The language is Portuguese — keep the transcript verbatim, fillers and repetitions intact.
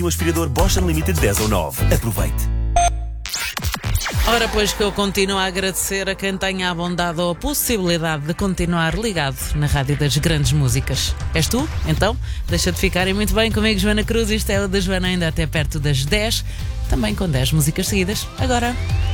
O aspirador Bosch Unlimited dez ou nove. Aproveite. Ora, pois que eu continuo a agradecer a quem tenha a bondade ou a possibilidade de continuar ligado na Rádio das Grandes Músicas. És tu? Então, deixa de ficarem muito bem comigo, Joana Cruz. Isto é o da Joana, ainda até perto das dez, também com dez músicas seguidas. Agora...